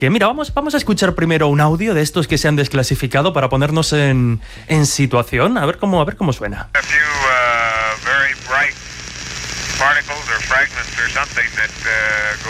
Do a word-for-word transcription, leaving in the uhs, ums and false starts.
Que mira, vamos, vamos a escuchar primero un audio de estos que se han desclasificado para ponernos en, en situación, a ver cómo, a ver cómo suena. A few uh, very bright particles or fragments or something that uh, go